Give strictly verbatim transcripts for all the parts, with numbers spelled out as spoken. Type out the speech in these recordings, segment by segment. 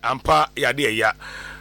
ampa yade ya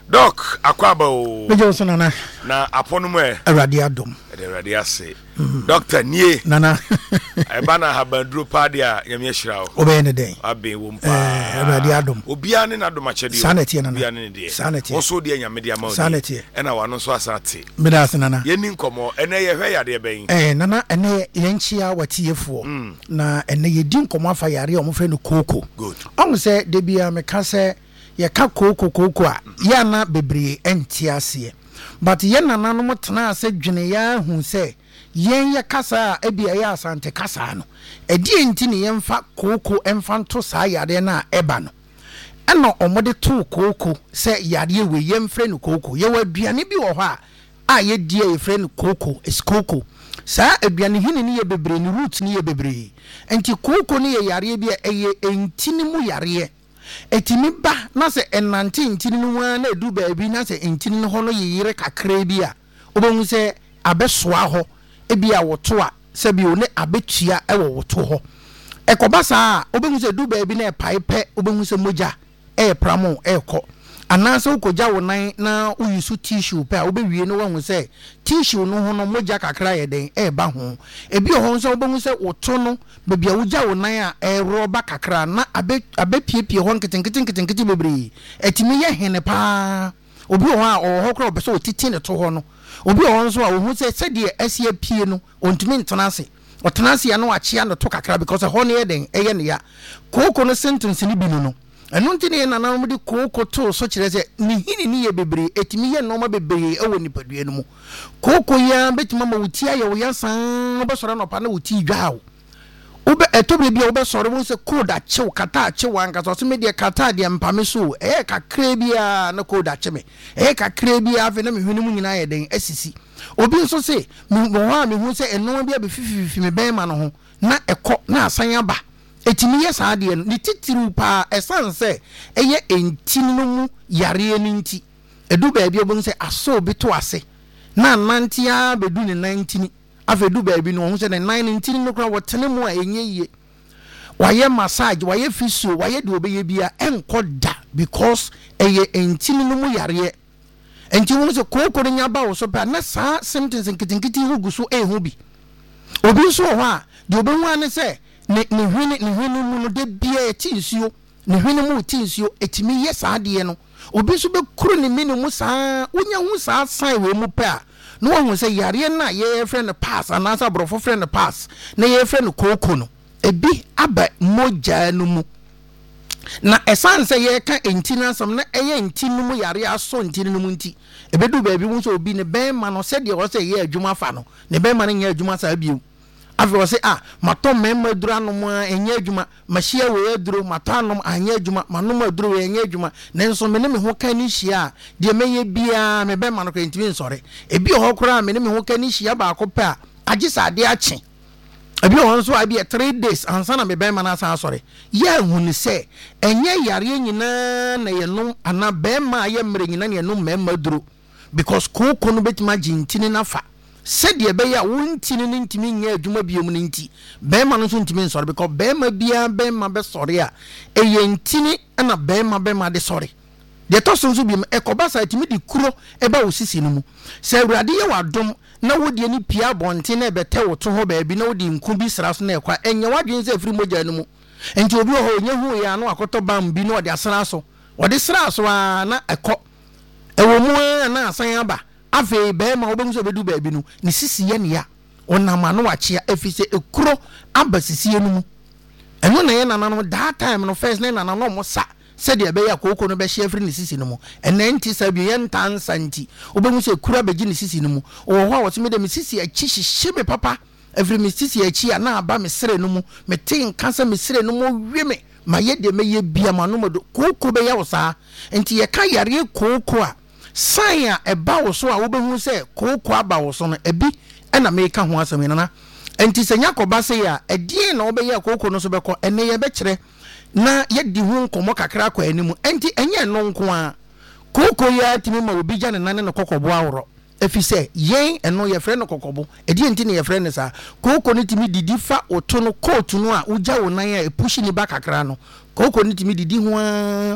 doc akwaba o bejo so nana na apono mu e awrade adom awrade ase doctor nie nana e bana habandro pade a yame hira o obe ne den abe wo mpa awrade adom obia ne na dom achede sanete nana obia ne de sanete wo so de nyame de ama o sanete e na wano so asate medas nana yeni nkomo ene ye hwe yade ben eh nana ene yenchia watiefo na ene yedi nkomo afa yare o mo fre no koko good on se de bia me ka se ye ka koko koko a ya na bebre enti ase but ye nananom mo tena ase dwene ya hu se yen ye kasa e bia ya asante kasa no edi enti ne yemfa koko emfa nto saa yare na eba no eno omode to koko se yare we yemfre no koko ye waduane bi wo ho a a ye die ye fre no koko is koko saa aduane hini ne ye bebre ne root ne ye bebre enti koko ne ye yare bi a ye enti ne mu yare etimi ba na se enante ntini no wa na edu baabi na se ntini no ho no yire kakra bi a obonhu se abesoa ho ebi a woto a se bi one abetua e wo woto ho ekoba saa obonhu se edu baabi na e paipe obonhu se moja e pramo e ko anase ukoja wo nan na uyusu tissue pe a obewie no wahu se tissue no ho no moja kakra ye den e ba ho ebi ho nso obonhu se woto no bebia wuja wo nan a e roba kakra na abe abepiepie ho nketenkete nketenkete bebre etimi ye hene pa obi ho a o ho kra obese otiti ne to ho no obi ho nso a wo hu se se de asie pie no ontumi ntena ase otena ase ya no achia no to kakra because ho ne ye den e ye ne ya koko no sentence ni bi no no eno ntine na na mo de koko to so kire se ni hini ni ye bebre etimi ye no ma bebre e wo nipadua no mu koko ya betima ma wuti aye wo yasan obesore no pa na wuti dwaawo ube etobre bia obesore mo se koda chew kata chew anka so me de kata de mpame so e kakra bia na koda cheme e kakra bia ave na me hwene mu nyina ye den asisi obi nso se mo ha me hu se eno bia be fififi me ben ma no ho na ekọ na asan aba etimi ye saa de ni titiru pa esanse eye entini no mu yare ni nti edu baabi obon se aso bi to ase na nantia bedu ne nineteen afedu baabi no ho se ne nineteen no kra wotene mu a enye ye waye massage waye physio waye de obeye bia enkoda because eye entini no mu yare enti wo se kokoro nya ba wo so pa na saa symptoms nkitinkiti hugu so e hu bi obi so ho a de obehu ane se ne ne hwene ne hwene mu no de bia etinsuo ne hwene mu etinsuo etimi ye saa de no obi so be kuru ne mini mu saa wonya hu saa san we mu pa no wo se yare na ye friend pass anasa brofo friend pass na ye friend koko no ebi aba moja no mu na esanse ye ka entina sam na eye entinu mu yare aso entinu no mu nti ebedu baabi mu so obi ne ben ma no se de wo se ye adwuma fa no ne ben ma no nya adwuma sa biu afi se ah mato memma duru anom enya adwuma mahia we aduru mato anom anya adwuma manom aduru we enya adwuma nenso me ne me ho ka ni hia de meye bia me be ma no kwentimi nsore ebi ho kora me ne me ho ka ni hia ba ko pa agi sade ache ebi ho nso abi three days ansa na me be ma na sa sore ya hunu se enya yare nyina na ye no ana be ma ye mre nyina na ye no memma duru because koko no betima gintini na fa said ye be ya wuntini ni ntimi nya adwuma biom ni nti be ma no so ntimi nsore because be ma bia be ma be sore a eye ntini na be ma be ma de sore de to so so biom ekoba sa timi di kuro e ba osisi no mu se awurade ye wadom na wodi ni pia bonte na be te woto ho ba bi na wodi nku bi sra so na ekwa enye wadwen se afiri moja no mu enti obi ho onye hu ya no akoto bam bi no de asra so wode sra so na ekọ ewo mu na asan aba afi be ma obem so bedu baabi no ni sisiye ne ya onama no wachia efise ekuro aba sisiye no mu eno na ye nananom that time no first na nananom mo sa said ye be ya kokoko no be hye afri ni sisi no mu ena nti sabi ye ntansa nti obem so ekura beji ni sisi no mu o ho a wotime de mi sisi achi hye me papa every mi sisi achi a na aba me sere no mu me tin kansa me sere no mu wi me ma ye de me ye bia ma no modo kokoko be ya wo saa nti ye ka yare kokoko a Saya eba wo so a wo behu se koko aba wo so no ebi ena me ka ho asem nana enti se nyakoba se ya edie na wo be ya koko no so be ko ene ye be kire na ye di hu nkomo kakra kwa animu enti enye no nko a koko ya timi ma obi gya ne nane no kokobo awro efi se yen eno ye frɛ no kokobo edie enti ne ye frɛ ne sa koko no timi didi fa oto no coat no a ugya wo nan a epushi ni ba kakra no koko no timi didi ho a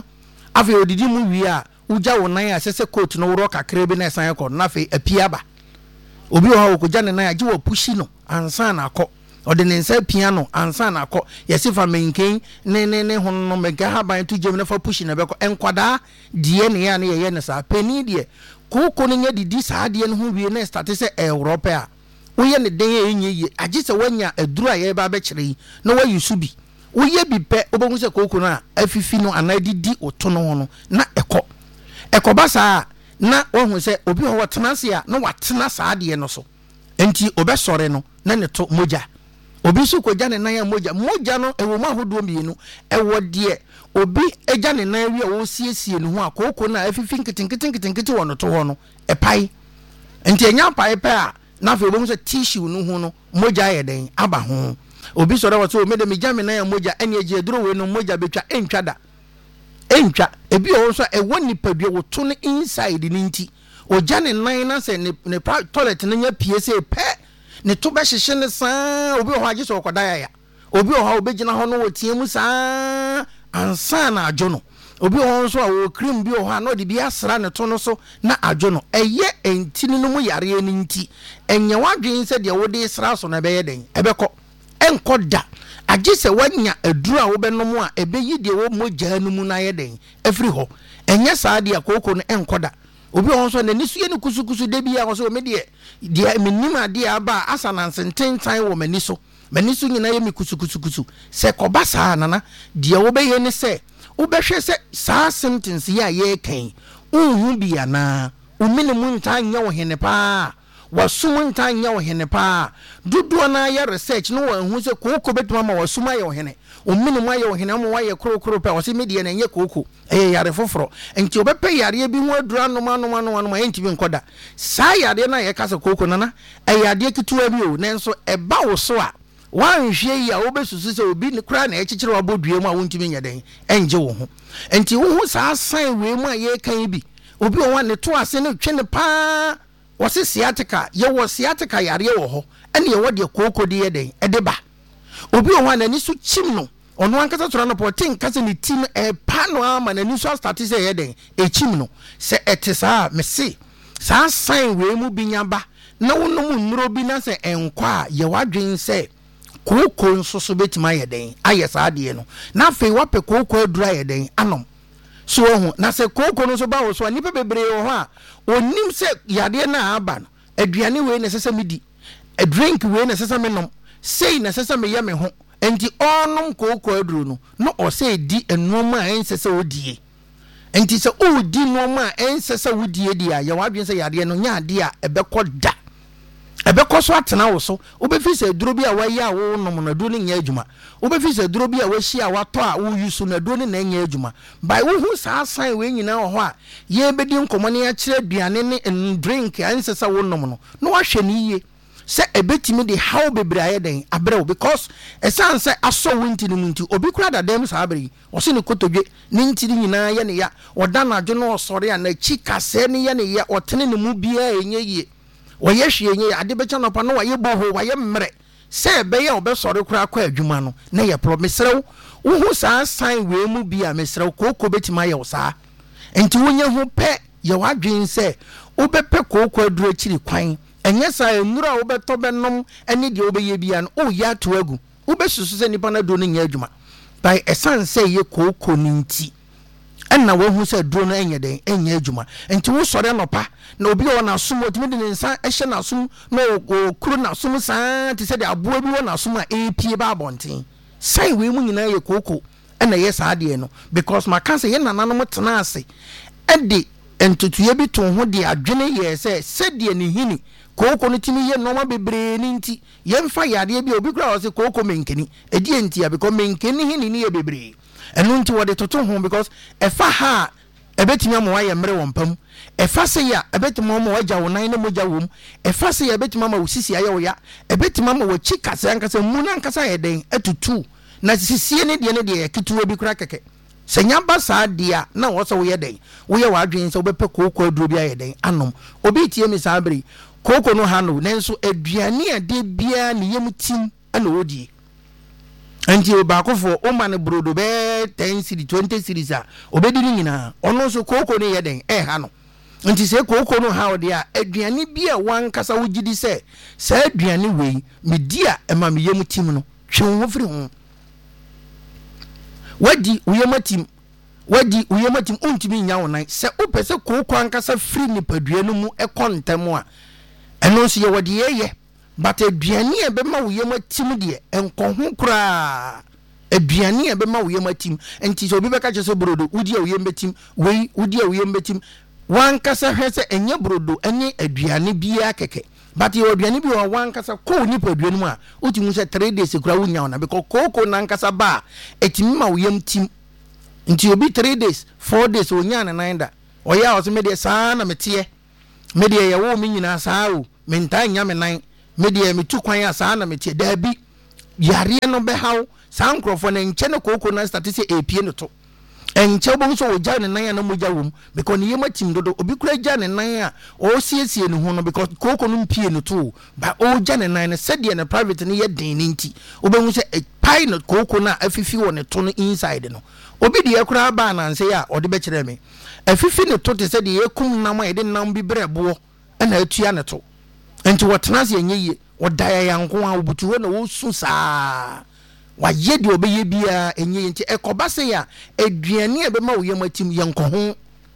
afi odidi mu wi a uja wonan a sese coat no woro kakra bi na esan ekọ na afi apia ba obi o ha okoja ne nan age wo pushi no ansa na akọ ode ne nsa pia no ansa na akọ yesi fa menken ne ne ne hon no mega ha ban to jem na fa pushi na beko enkwada die ne ya ne ye ne sa pani die koko ne nya didi sa de ne ho wie na start se Europe a woye ne den enye ye age se wanya aduru a ye ba be kire na wa yusu bi woye bi pe obohu se koko no a afifi no anadidi oto no no na ekọ ekọ ba sa na wohu se obi ho watena se a na watena sa de no so enti obesore no na ne to moja obi su ko jane nan ya moja moja no ewo ma hodo mienu ewo de obi ejane nan wi a wo siesie no ho akoko na afifi nketenketenketenkete wono to ho no epai enti enya pai pa a na fe obo se tissue no ho no moja ye den aba ho obi sore wo so me de me jame nan ya moja ene eje aduro we no moja betwa entwa da entwa ebi o so ewo nipadua wo to no inside ni nti o jane nan na se ne, ne toilet na nya pie se pe ne to be hyehye ne saa obi ho age so okoda ya obi ho obegina ho no wotie mu saa ansa na adwo no obi ho so a wo cream bi ho na odi bi asra ne to no so na adwo no eye entini no mu yare ni nti enye wadwen se de wo de sra so na be ye den ebekọ enkoda age se wanya aduru a wo be no mu a ebe yi de wo mogya no mu na ye den afiri ho enye saa de akoko no enkoda obi ho so na nisu ye ne kusukusu de bi a so me de de minima de aba asanansen tan wo mani so mani so nyina ye me kusukusukusu se koba saa nana de wo be ye ne se wo be hwe se saa sentence ya ye kan unhu bia na umini mu ntan nya wo hene pa wasum ntan nya wo hene pa dudu na ya research no wo hu se koko betuma ma wasum ya wo hene umini mu ya wo hene mo wa ye krokro pa wo se media na nye koko eh yare foforo enti obepe yare bi hu adura no ma no ma no ma enti bi nkoda saa yare na ye kasa koko nana eh yare kituwa bi o nenso eba wo so a wan hwe ya obesusu se obi ne kra na ekikire wa bodue mu a wontimi nya den enje wo ho enti wo hu saa san we mu a ye kan bi obi o wa ne to ase ne twe ne pa wose sciatica ye wo sciatica yare wo ho ene ye wo de koko de ye den e de ba obi o wa na ni so chim no ono ankasa tora no potin kase ni tim e pa no ama na ni so start se ye den e chim no se etisa me se saa san we mu binya ba na wo no mu nnuro bi na se enkwa ye wadwen se koko nso so betima ye den aye saa de no na fe wape koko adura ye den anom so ho na se koko no so ba wo so ani pe bebre wo ho a onim se yade na aba no aduane we na sesa medi a drink we na sesa menom sei na sesa me ye me ho enti onom koko aduru no no o se di enoma a ensese odie enti se odi noma a ensese wodie dia ye wadwen se yade no nya ade a ebekọ da ebekọ so atena wo so obefi se duro bi a waye a wo nom na duro nya adwuma obefi se duro bi a wahia wato a wo yusu na duro na nya adwuma by wo hu saa san we nyina wo ho a ye bedi nkomo ne ya kire aduane ne drink ansesa wo nom no no wahwe ni ye se ebetimi de how bebre aye den abrɛ because esan se aso winti ni munti obi kura da dem saa abere wo se ne kotodwe ne ntiri nyina ye ne ya oda na adwo no osore a na chi kase ne ye ne ya otene ne mu bia enye ye woye hwe enye ade becha no pa no waye boho waye mmre se be ye obesore kura kwa adwuma no na ye pro mesrew wo hu saa san we mu bia mesrew kokko betima ye wo saa enti wonye hu pe ye wadwen se obepe kokko aduru akiri kwan enye sa enura obeto benom ene de obeye bia no o ya to agu obesusu se nipa na do no nya adwuma by esan se ye kokko ninti enna wo hu se duro no enye den enye adwuma enti wo sore no pa na obi o na sum otimi de nsa ehye na sum na okuru na sum saa ti se de aboa bi wo na sum a epie ba bonten sai we mu nyina ye kokko enna ye saa de no because ma kan se ye nananom tena ase ede entutuye bi to ho de adwene ye se se de ne hini koko no timi ye noma bebre ni nti ye mfa yade bi obi kura o se koko menkeni edi enti ya because menkeni hini ni ye bebre enu nti wo de toto ho because efa ha ebetimi amwa ye mre wompam efa se ya ebetimi amwa wagya wonan ne mogya wom efa se ya ebetimi amwa wosisi aye wo ya ebetimi amwa wachi kasa ankasa mu na ankasa ye den atutu na sisie ne de ne de kituwa bi kura keke senya ba saa dia na wo so wo ye den wo ye wadwen se obepe koko aduro bi aye den anom obi tie mi saa bere koko no hano nenso aduane ade bia ne yem tim ana odie anti obakofo o ma ne brodo be ten series twenty series a obedi ni nyina ono so koko ne ye den eh ha no nti se koko no ha ode a aduane bi a wan kasa wogidi se se aduane wei medi a ema me yem tim no hwe ho firi ho wadi uyematim wadi uyematim untimi nya wonan se opese koko ankasa firi ni padua no mu ekontam a eno so ye wadi ye but aduane e be ma uyematim de enko ho kura aduane e be ma uyematim enti so obi be ka chese brodo udi a uyematim wei udi a uyematim wan kasa hwese enye brodo ene aduane bia keke but ye aduane bi wa wan kasa ko ni paduane mu a utimu se three days kura wunya ona because koko nan kasa ba etimi ma uyematim nti obi three days four days wonya na nine da oya o se me de saa na metie me de ye wo me nyina saa o me nta nya me nan me de me tu kwan asa na metie da bi yare no be haw saa nkrofo na nche ne koko na start se epie no to enche bo so oja ne nan na moja wom because ne yematim dodo obi kura ja ne nan a o siesie ne ho no because koko no mpie no to ba oja ne nan ne sede ne private ne ye den ne nti obehu se pai no koko na afifi wo ne to no inside no obi de yakura ba na nse ya ode be kire me afifi ne to te se de yekum nam a de nam bi brebo na atua ne to enti wotena se enye wodaya yanko a obutuwe na wo su saa waye de obeye bia enye enti ekobase ya aduane e be ma wo yematim yanko ho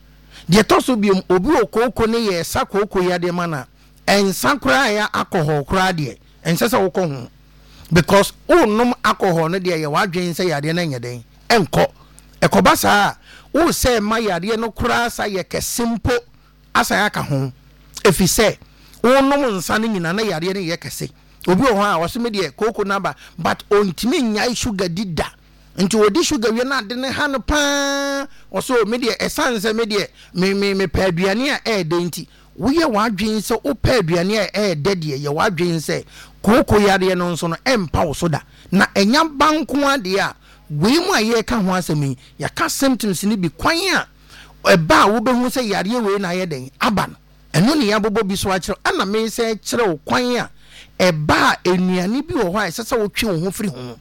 de toso biom obi okoko ne ye sa kokoko ya de mana ensa kura ya alcohol kura de ensa se wo ko ho because onum alcohol no de ye wadwen se ya de na nyeden enko ekobasa wo se ma ya de no kura sa ye kesimpo asa ya ka ho efise onum nsa ne nyina na ya de ne ye kese obi o ho a wo se me de kokoko na ba but ontimi nya sugar dida nti odi sugar we na de ne ha no pa o so me de essence me de me me me pa aduane a e de nti wo ye wadwen se o pa aduane a e de de ye wadwen se kokoko ya de no nso no empa wo so da na enya banko ade a we mu aye ka ho asemi ya ka symptoms ni bi kwan a eba wo be hu se yare we na ye den aba no eno ne ya bobo bi so a kire ana me se kire kwan a eba enuane bi wo ho a sese wo twe ho firi ho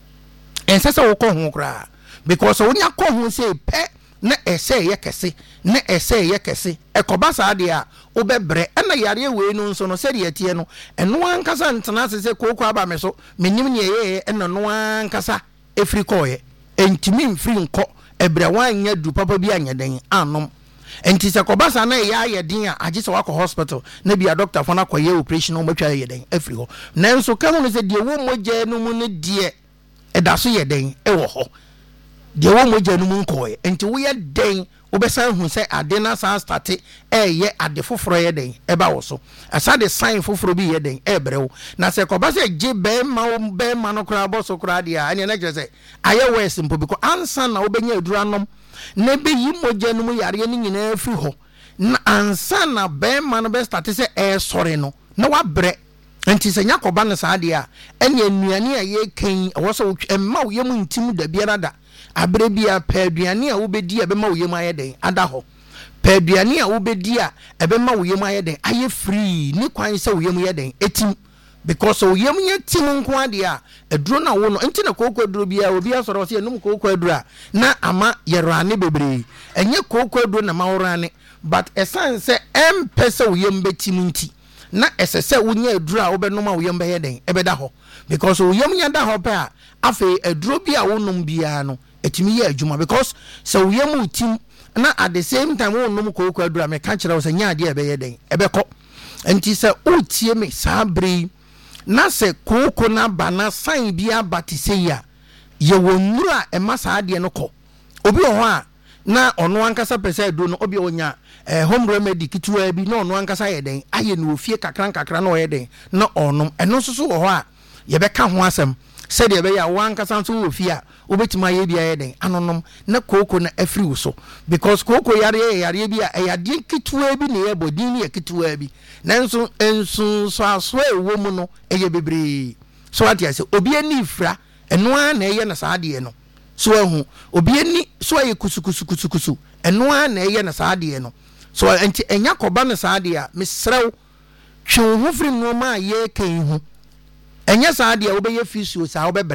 ensese wo ko ho kra because wonya ko ho se pe na ese ye kese na ese ye kese ekoba sa de a wo bebre na yare we no nso no se de atie no eno ankasa ntena sese kokoko aba me so menim ne ye eno no ankasa efri koye entimi mfiri nko ebre wanya du papa bi anyeden anom enti se kobasa na ya yeden a age se wako hospital na bia doctor fo na koye operation o matwa yeden efri ho nanso ka hu se de wo moje no mu ne de edaso yeden e wo ho de wo moje no mu nkoye enti wo ye den wo besan hu se ade na san start e ye ade foforo yeden e ba wo so asa de sign foforo bi yeden e brewo na se kobasa je be ma be ma no kra bo so kra de a ene na kire se aye we simple because ansa na wo benya eduranom na be yi moje no mu yare ni nyina afi ho na ansa na be ma no be start se e sore no na wa bre enti se nyakoba ne saade a enya nuane a ye kan wo so emma wo yemu ntim da biara da abre bia pa aduane a wo bedi a be ma wo yemu ayeden ada ho pa aduane a wo bedi a ebe ma wo yemu ayeden aye free ni kwan se wo yemu yeden etim because wo yemu yetim nko ade a eduro na wo no enti na kokoko eduro bia obi asoro se enum kokoko eduro a na ama yerane bebre enye kokoko eduro na mawrane but esanse empese wo yemu betim nti na esese wonya eduro a wo benom a wo yemu beyeden ebeda ho because wo yemu nya da ho pa afi eduro bia wo nom bia no etimi ye adwuma because so wo yemu tim na at the same time wo nom kokoko eduro me ka kire wo se nya ade ebeyeden ebekọ enti se utie me sabri na se kokoko na bana san bia batise ya ye wonura e masa ade no kọ obi ho a na ono ankasa pese eduro no obi onya eh, home remedy kituwa bi na ono ankasa yeden aye no ofie kakran kakra na oyeden na onom eno soso wo ho a ye beka ho asem se de be ya wo ankasa so ofie a obetima ye bia yeden anonom na kokoko na afri wo so because kokoko yare yare bi a yade kituwa bi na ye bodin ne kituwa bi nanso ensu so aso ewo mu no eye bebre so atia se obi ani fra eno a na eye na saade no so ehu obi ani so aye kusukusu kusukusu eno a na eye na saade no so enti enya koba na saade a mesrew twe ho firi no ma ye kan hu enya saade a wo be ye fisio sa wo bebre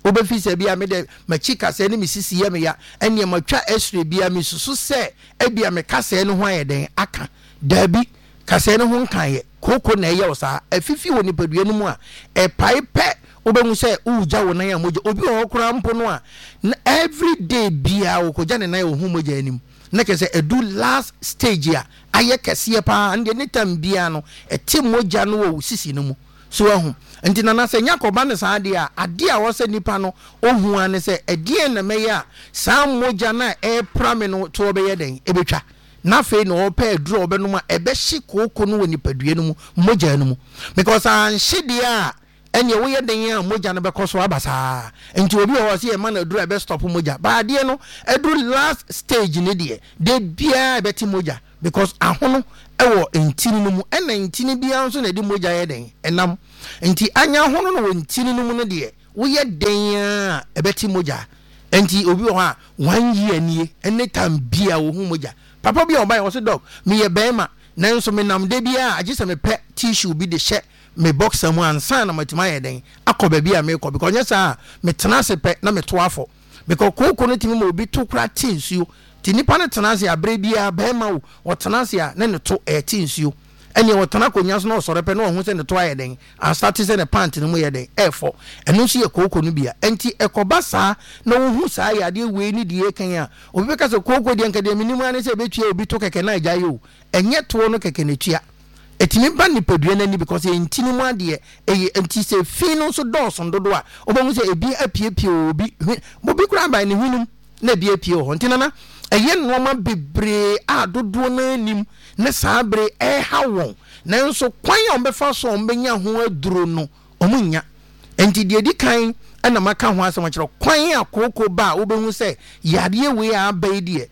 obefisa bia me de machi kase ne misisi ye me ya ene matwa esre bia me susu se ebia me kase no ho ayeden aka dabi kase no ho nkan ye koko na ye osa afifi woni padua no mu a e paipe obenwu se uja wo nan ya moja obi o kura mpo no a every day bia wo koja ne nan ya hu moja anim na kese edu last stage ya aye kese pa ande ne tam bia no eti moja no wo sisi no mu so ahu nti nana se nyakoba ne sa ade a ade a wo se nipa no ohu ane se edie na meye a sa moja na e prame no to obeye den ebetwa na fe no opa eduro obenom a ebe hye kokoko no woni padue no mu moja no mu because an hye a enye wo ye den a moja no be koso abasa nti obi o se e ma na eduro ebe stop moja ba ade no eduro last stage ne de de bia ebe ti moja because ahono ewo ntini no mu ena ntini bia nso na de moja ye den enam nti anya ahono no ntini no mu no de wo ye den a ebe ti moja nti obi o ha one year nie ene tam bia wo hu moja papa bia o bai o se dog me ye bema nanso me nam de bia agise me pe tissue bi de hye me boxer mu ansa na matima ye den akoba bia me ko because nyesa me tena se pe na me to afo because koko no timi mo obi to kra tinsuo ti nipa ne tena se abre bia bema wo o tena se a ne ne to e tinsuo ene wo tena konya so na osore pe na ohun se ne to aye den an start se ne pant ne mu ye den e fo eno so ye koko no bia enti ekoba sa na wo hu sa ya de we ni die kan a obi be ka se koko de nka de minimu ane se betua obi to keke na agya yo enye to no keke ne tua etimi ba ni padua na ni because entini mu ade e enti se fi no so dɔɔso ndodo a obo se ebi apiepie obi obi kura ba ni hunum na bi apie ho ntina na eye noma bebre a dodo na nim ne saabre e ha won nanso kwan ya ombefa so ombenya ho aduro no omunya enti de di kan ana maka ho asem kire kwan ya kokoko ba obehu se yade we a ba die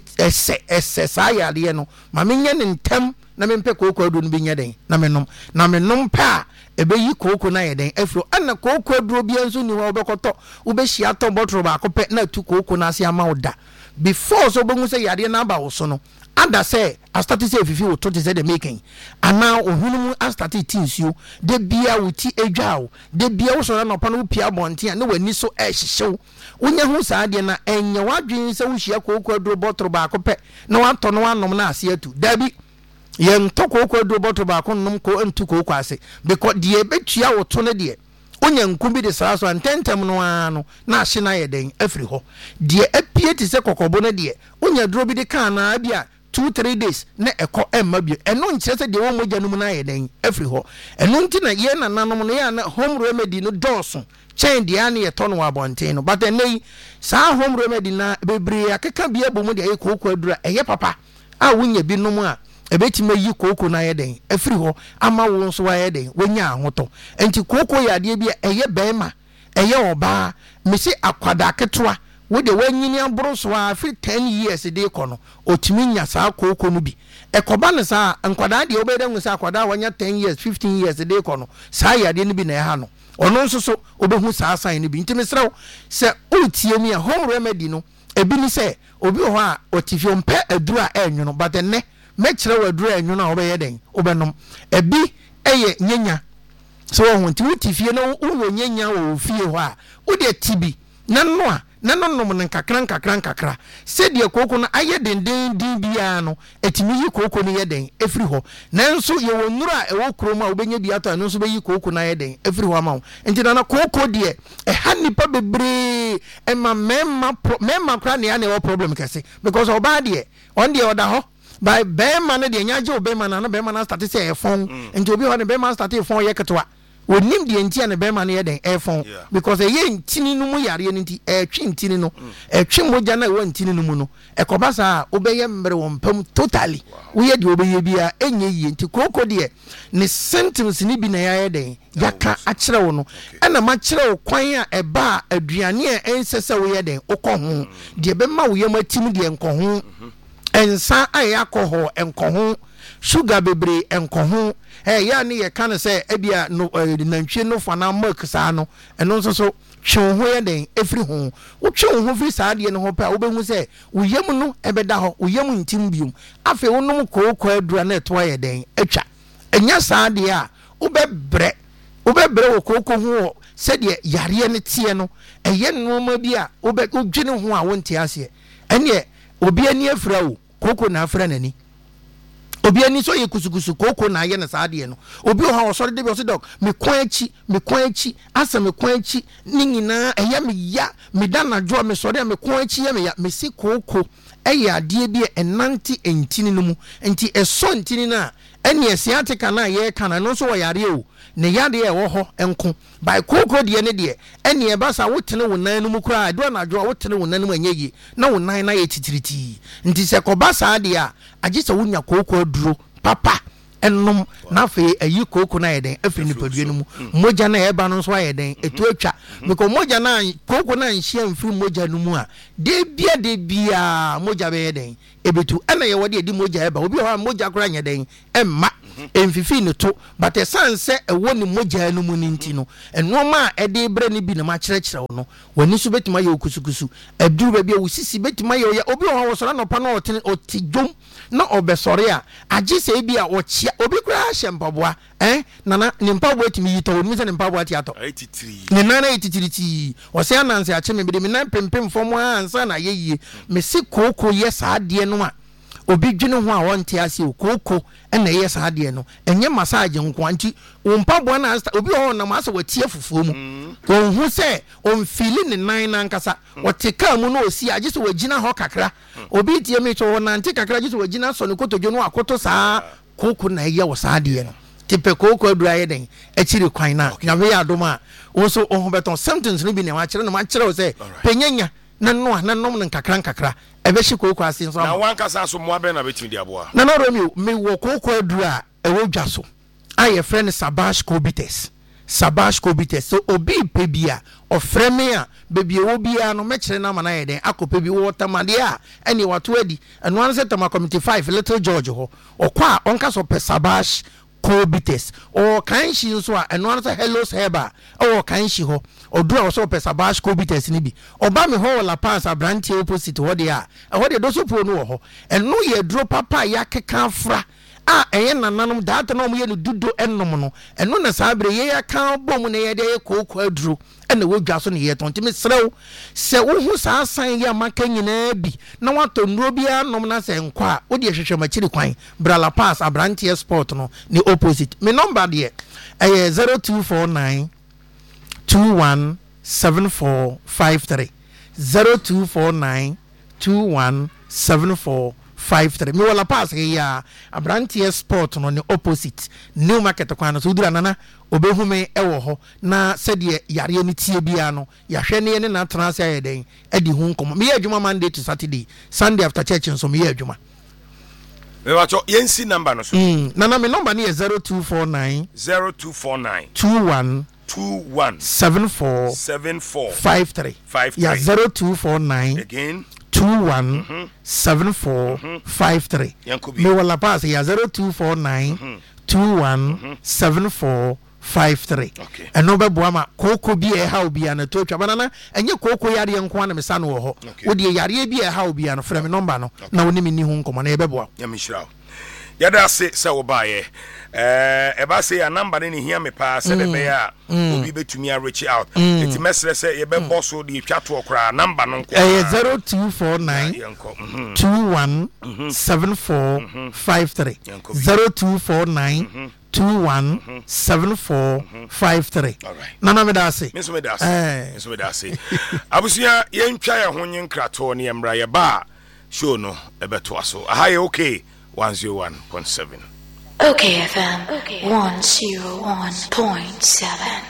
ese ese sa yade no ma menya ne ntem na mempe kokoko aduro no benya den na menom na menom pa ebe yi kokoko na yeden afro ana kokoko aduro bia nso ni ho obekoto obehia to bottle ba akopɛ na tu kokoko na ase ama oda before so bongu se yade na ba wo so no ada say I started say fifi wo to te say the making and now ohunu I started tinsuo de bia wo ti edwa wo de bia wo so na opa no pia bonten na wani so e hyehyew wonya hu saa de na enye wadwen se wo hia kokoko aduro bottle ba akopɛ na wato no wanom na ase atu dabi yen to kokoko aduro bottle ba akonom ko antu kokoko ase because de betua wo to ne de onya nkumbi de saa so antentem no ano na ahye na yeden afri ho de apie ti se kokobo ne de onya duro bi de kan na bia two three days na eko emma bi eno nkyere se de wo mogya no mu na yeden afri ho eno nti na ye nananom no ya na home remedy no dɔɔso chain de ane ye tono abonten no but enei saa home remedy na bebre akeka bia bomu de ye kokoko adura eye papa a wonya bi no mu a ebetima yi koko na yeden afri ho ama wo nso wa yeden wonya ahoto enti koko yade bia eye bema eye oba mesi akwada ketwa wo de wanyini aboro so afri ten years de kono otimi nya saa koko no bi ekoba ne saa nkwada de obeda ngu saa akwada wanya ten years fifteen years de kono saa yade no bi na ha no ono nso so obehu saa san no bi ntimi srew se utie mi a home remedy no ebi ni se obi ho a otifio mpe adura enwu no but enne mekire wadura enwu na obeye den obenom ebi eye nyenya so ho nti wutifie no wo nyenya wo fie ho a wo de tibi na no a na no no no nkakran nkakran nkakra se de kokoko no aye den den din bia no etimi yi kokoko no ye den efri ho nanso ye wonura e wo kroma obenya bi ato no so be yi kokoko na ye den efri ho ama nti na kokoko de e ha nipa bebre e ma mema mema kra ne ana wo problem kase because oba de on de oda ho by bema na de nyaje obema na na bema na start say e fon nti obi ho ne bema start e fon ye ketwa wonim de ntia ne bema na ye den e fon because e ye ntini no mu yare nti e twi ntini no e twi moja na wo ntini no mu no e kobasa obeye mbre wo mpam totally wo ye de obeye bia enye yi nti kokoko de ne symptoms ni bi na ya ye den yaka akire wo no ena ma kire wo kwan a e ba aduane a ensese wo ye den okọ ho de be ma wo ye matim de enko ho ensa aye alcohol enko ho sugar bebre enko ho eh ya ne ye kan se ebia no nantwie no fana milk saa no eno nso so twe ho ye den efri ho wo twe ho fri saa de no ho pa wo behu se wo yam no ebeda ho wo yam ntim biom afi wo nom kokoko adura na eto ye den atwa enya saa de a wo bebre wo bebre wo kokoko ho said ye yare ne tie no ɛyɛ nneɛma bi a wobe wodwene ho a wonte ase ɛne obi ani afra wo koko na afra nani obi ani so ye kusukusu koko na ye na saade no obi ho ha osori de bi o se dog me kwan achi me kwan achi asa me kwan achi ni nyina ɛyɛ me ya me da na dwo me sori me kwan achi ya me ya me si koko ɛyɛ ade bi enanti entini no mu enti ɛso ntini na ɛne asiatica na ye kana no so wo yare o ne yade e wo ho enko by koko de ne de ɛne e ba sa wotene wo nan no mu kura do na dwo wotene wo nan no anyeye na wo nan na ye titiriti nti se ko ba sa de a agye se wonya koko aduro papa ennom na fe ayi koko na yeden afiri ni padua no mu moja na e ba no so ayeden etu atwa meko moja na koko na nhia mfiri moja no mu a de bia de bia moja be yeden ebetu ana ye wode edi moja e ba obi ho moja kora nyeden emma emfifi ne to but e sanse e woni moja no mu ninti no enoma e de bre ne bi na ma kire kire no wani so betima ye okusukusu abduru ba bia wo sisi betima ye obi ho wo so na pa na otidwom na obesore a agye se bia wo chia obi kura hye mpaboa eh nana ne mpaboa timi yito wo mi se ne mpaboa ti ato ne nana etitiriti wo se ananse a cheme bi me nan pempem fom ansa na yeyie me se koko ye saade no a obi dwene ho a wonte ase koko na ye saade no enye massage nko anti wo mpaboa na obi ho na ma se watie fufuo mu wo hu se on feel ne nan na nkasa wote ka mu no osi agye se wagina ho kakra obi tie me to wonante kakra agye se wagina so ne kotodwo no akoto saa koko na ye wo saade no tipe koko adura ye den akiri kwan na nyame ya adoma wo so ho beton sentence no bi ne wa kire no ma kire wo se penyanya na no na nom ne kakra kakra ebe shi koko asin so na wankasa so mo abe na betimi di aboa na na Romeo me wo koko adura e wo dwa so aye friend Sabash Kobites Sabash Kobites so obi pebia ofre me a bebi wo bia no me kire na ma na ye den akope bi wo tamade a ene wato adi eno an se tama committee five Little George ho okwa onka so pe Sabash Kobites o kan shi nso a eno an se Hello Seba o kan shi ho odura wo so pe Sabash Kobites ni bi oba me ho la pass abrantie opposite ho de a ho de do so po no ho eno ye dro papa ya keka fra a eye nananom daata na omoye no dudo ennom no eno na sabre ye ya kan bom na ye de ye kokko aduro ena wodwa so ne ye tonti me serew se wo hu sa san ye maka nyina bi na wato nuro bia nom na se nkwa wo de hwehwe machiri kwan brala pass abrantie sport no ni opposite me number de eye zero two four nine two one seven four five three zero two four nine two one seven four five three me wala pass ya abrantie sport no ne opposite new market kwan so dura nana obehume ewo ho na sede yare ni tie bia no ya hwe ne ne na trans ya den edi hu nkomo me adwuma Monday to Saturday Sunday after church nso me adwuma me wacho yensi number no so mm nana me number ne zero two four nine zero two four nine two one two one seven four seven four five three five three ya zero two four nine again two one seven four five three me wala pass ya zero two four nine two one seven four five three and no be boama koko bi e ha obi ana to twa banana enye koko yare enko na me sa no wo ho wo de yare bi e ha obi ana frɛ me number no na woni me ni hu nkomo na e be boa ya me shira yada se se wo baaye eh e ba se ya number ni hia me pa se be be ya obi betumi a reach out eti mesre se ye be boss o de twa to okra number no nko eh zero two four nine two one seven four five three zero two four nine two one seven four five three nana me da se me so me da se me so me da se abusia ye ntwa ye ho nyin krato ne emra ye ba show no e beto aso aha ye okay one oh one point seven Okay F M okay. one oh one point seven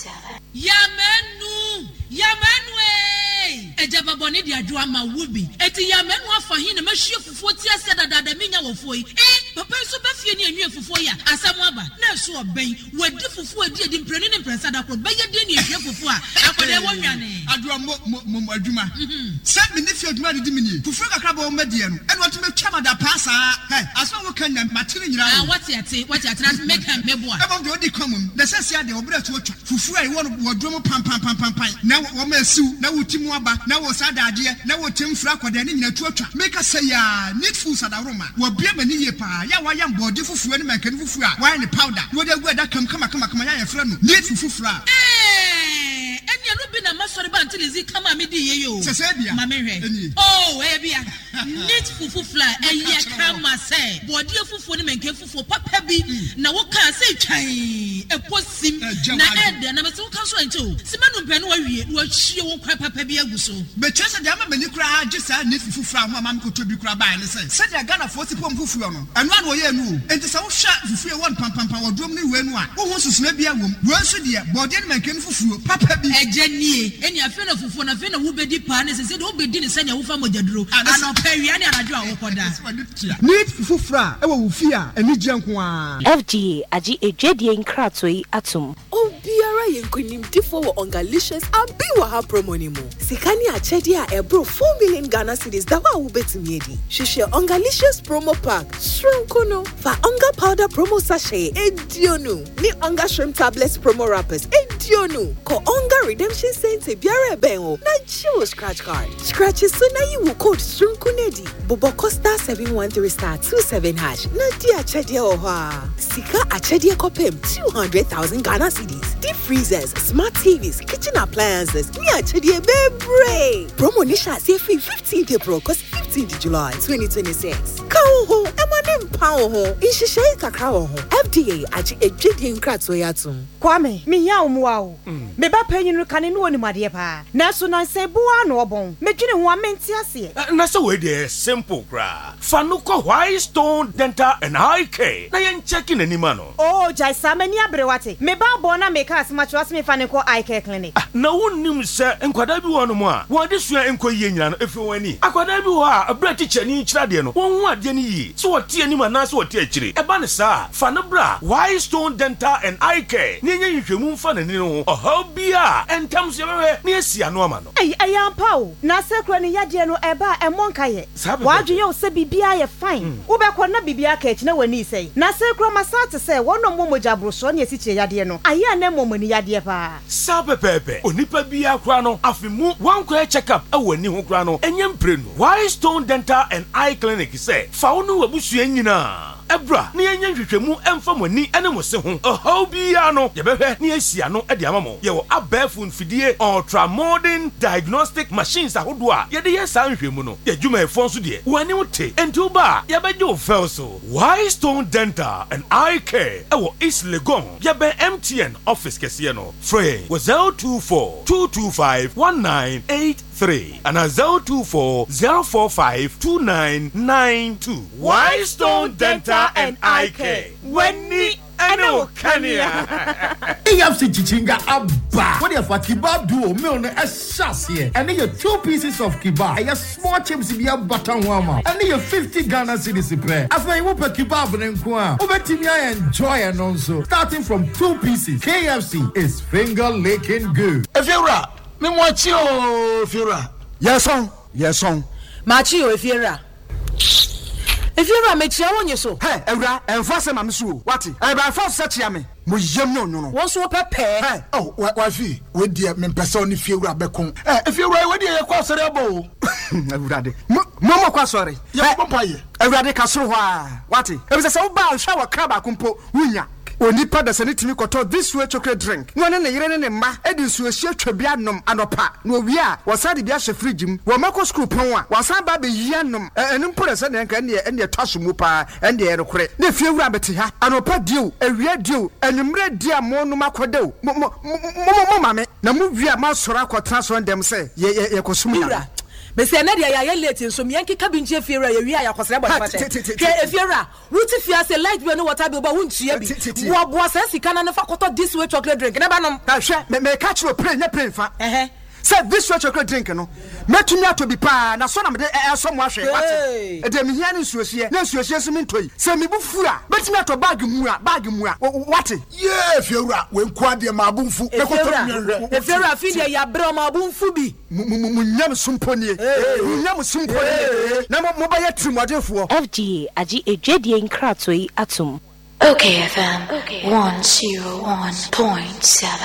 Yamenu Yamenu Ejaba boni di adwa ma wubi eti Yamenu afa hin ma hwie fufuo ti ase dada da menya wofo yi eh papa so ba fie ni anwe fufuo ya asam aba na so oben wadi fufuo adi adi mpreni ne mpresa da kro beye de ni ehwe fufuo a akwade wonwane adwa mo mo adwuma sa me ne fie adwuma de mini fufuo kakra ba o madie no ene wato me twa mada pasa he aso wo kan na matire nyira ah what yate what yate na make am meboa e bom de odi komum na sese ade obra to twa fufuo ai won wodro mo pam pam pam pam na wo ma siu na wo timu aba na wo sada ade na wo temfra kwade ne nyina to twa make say ya need food sada roma wo bia mani ye pa ya wa ya mbode fufuo ne manka ne fufuo a wa ne powder wo de gu ada kam kama kama kama ya ye fra no need fufuo fra eh until is it come and me di yo. Sesebia. Mame hwe. Oh, eh bia. Neat fufu fly eh ya kama say. Body fufu ni menke fufu papa bi na wo kan say twan e posim na ed na me so kan so anto. Sima no pe no wa wie wa hie wo kwa papa bi aguso. Be chese de ama mani kura age sa neat fufu fly ho ama ko to bi kura ba ne say. Se de Ghana forty pom fufu no. Anu an wo ye nu. Enti se wo hwa fufu e won pam pam pam wodrom ni we nu a. Wo ho susuna bi awom. Wo so de body ni menke fufu papa bi. Eje nie. Eni afi na fufu na afi na wo bedi pa ne se se de wo bedi ne sanya wo fa mojaduro. Ano pawia ne anadwo a wo koda. Neat fufu fly e wo fi a eni gye nko a. F D A agi ejwedie nkrato yi atum. Obiara yenkonimdifo wo Ongalicious abi wa ha promo ni mo. Sikani achedi a ebro four million Ghana cedis da wa wo betumi edi. Hwehwe Ongalicious promo pack. Shrimp no. Fa Onga powder promo sachet edionu. Ni Onga shrimp tablets promo wrappers edionu. Ko Onga redemption center biara ben o. Na chiwo scratch card. Scratch so na yi wo code shrinkunedi. Bobo Costa seven one three star two seven hash. Na di achedi o ha. Sika achedi kopem two hundred thousand Ghana cedis. Deep freezers, smart T Vs, kitchen appliances. Ni achedi bebre. Promo nisha say free fifteenth April cause fifteenth July twenty twenty-six. Kawo ho, emanem pawo ho. Inshishe kakra ho. F D A agi ejwedie nkrato yatum. Kwame, me ya omwa o. Me ba panyin kane no oni made pa. Na so na se boa no obon. Medwene ho amenti ase. Na so we dey simple kra. Fa no ko White Stone Dental and Eye Care. Na yen check in anima no. Oh, jai samani abrewate. Me ba bo na me ka asma chwas me fa ne ko Eye Care clinic. Na wonnim se enkwada bi wo no mo a. Wo de sua enko yie nyina no efi wani. Akwada bi wo a abra teacher ni kyira de no. Won hu ade ni yi. So wo tie anima na so wo tie akire. E ba ne sa. Fa no bra White Stone Dental and Eye Care. Ni nya nhwehwemu mfa na ni no. Oha bia entam so yebehwe ni asia no ama no. Ai ayampa o. Na sekro ni yade no eba e monka ye. Wadwe ye se bibia ye fine. Wo be ko na bibia ka ekina wani sei. Na sekro masate se wono momoja broso na esi kire yade no. Aya na momani yade pa. Sabe pepe. Onipa bia kra no afimu wan kwa check up e wani ho kra no. Enye mpre no. White Stone Dental and Eye Clinic say fa wono wabusua nyina. Ebra ni enye hwehwemu emfa mani ene mo se ho. Oha bia no yebehwe ni asia no e de amamo. Ye wo abafun fidie ultra modern diagnostic machines ahodo a ye de ye san hwehmu no. Ye dwuma e fon so de. Wani wote enti ba ye beje o fel so. White Stone Dental and Eye Care e wo East Legon. Ye be M T N office kese no. Free was zero two four two two five one nine eight three and a zero two four zero four five two nine nine two. White Stone Dental and Eye Care. Wenni Ano Kania. E F C Chichinga Abba. What if a kebab duo meal no esas here? And then your two pieces of kebab. And your small chips in your button warmer. And then your fifty Ghana cedis prepare. After you whoop a kebab and kwa. Over Timia enjoy and also. Starting from two pieces. K F C is finger licking good. If you're right, me watch you if you're right. Yes song. Yes song. Machi if you're right. If you're a mechi awon yeso. Hey, Ewra, enforce ma msu. What? E ba force search ya me. Mo yem no no no. Won so pepe. Hey, oh, wa fi. We dey me pese oni fi Ewra bekon. Eh, if Ewra we dey ye kwa sori abo. Ewra de. Mo mo kwa sori. Ye papa ye. Ewra de ka so ho a. What? E be say wo ba hwa wa kraba kumpo wunya. Onipa da sene timi koto this way chocolate drink. No ne ne yire ne ne ma. E di nsuo hie twabia nom anopa. No wi a, wasade bia hye fridge mu. Wo mako school pon a, wasan ba be yia nom. Enu mpore se ne nka ne ne twaso mu pa. Ende ye rekore. Ne fie wura beti ha. Anopa dio, ewia dio, enumre dia mo no makodew. Mo mo mo mame. Na mu wi a ma sora akotra so ndem se ye ye kosum ya. Bese na dia ya late nso me yanke kabinje fiera ya wi ya kwasere bo fate ke fiera wuti fia se light we no water be ba wuntua bi wo bo sa sika na fa koto this way chocolate drink na ba nom ta hwe me me catch you pray nya pray fa eh say this way chocolate drink no metumi ato bi pa na so na me de so mo ahwe wate e de me hia ne nsuohie na nsuohie so me ntoi say me bu fura metumi ato bag mu a bag mu a wate Yeah, fiera we nko ade ma abunfu e koto me fiera fi de ya bre ma abunfu bi munyam sumponie munyam sumponie na mo ba ye trimodefo F D A agi ejwedie nkrato yi atum. O K F M one oh one point seven.